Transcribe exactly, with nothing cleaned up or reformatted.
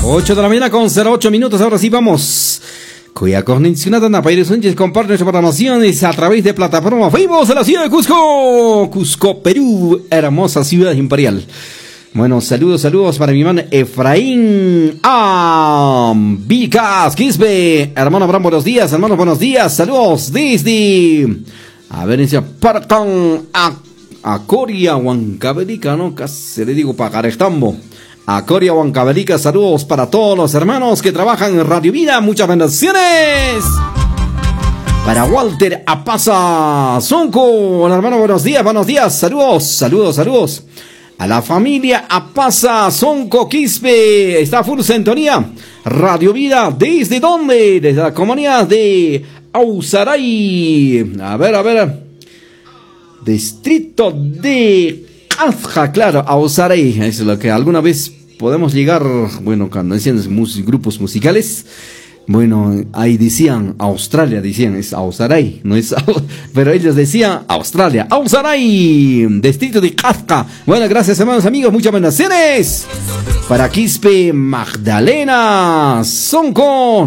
ocho de la mañana con cero ocho minutos, ahora sí vamos. Cuya condicionada Napaire Sánchez comparte nuestras programaciones a través de plataforma Facebook de la ciudad de Cusco. Cusco, Perú, hermosa ciudad imperial. Bueno, saludos, saludos para mi hermano Efraín Vicas Quispe. Hermano Abraham, buenos días, hermano, buenos días. Saludos desde, a ver, dice, Parcan, a, a Coria, Huancavelica, ¿no? Casi le digo Pacarestambo. A Coria, Huancavelica, saludos para todos los hermanos que trabajan en Radio Vida. Muchas bendiciones. Para Walter Apaza Zonco, hola hermano, buenos días, buenos días. Saludos, saludos, saludos. A la familia Apaza Zonco Quispe, está full sintonía. Radio Vida, ¿desde dónde? Desde la comunidad de Ausaray. A ver, a ver. Distrito de Azja, claro, Ausaray. Es lo que alguna vez podemos llegar, bueno, cuando decían mus, grupos musicales. Bueno, ahí decían Australia, decían, es Ausaray, no es, pero ellos decían Australia, Ausaray, distrito de Casca. Bueno, gracias hermanos, amigos, muchas bendiciones. Para Quispe, Magdalena Zonco.